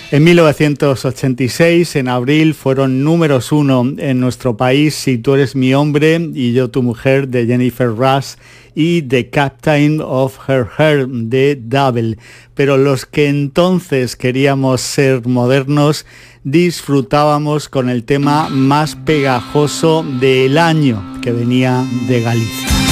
En 1986, en abril, fueron números 1 en nuestro país Si tú eres mi hombre y yo tu mujer, de Jennifer Rush, y The Captain of Her Hair, de Double. Pero los que entonces queríamos ser modernos disfrutábamos con el tema más pegajoso del año, que venía de Galicia.